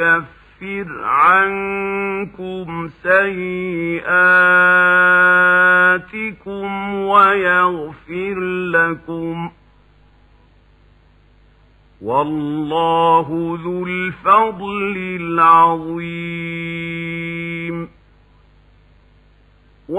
يكفر عنكم سيئاتكم ويغفر لكم والله ذو الفضل العظيم